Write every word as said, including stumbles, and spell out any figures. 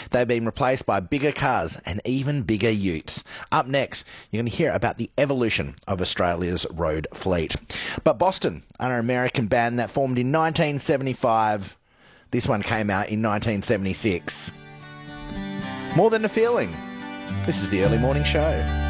They've been replaced by bigger cars and even bigger utes. Up next, you're going to hear about the evolution of Australia's road fleet. But Boston are an American band that formed in nineteen seventy-five. This one came out in nineteen seventy-six. More Than a Feeling. This is the Early Morning Show.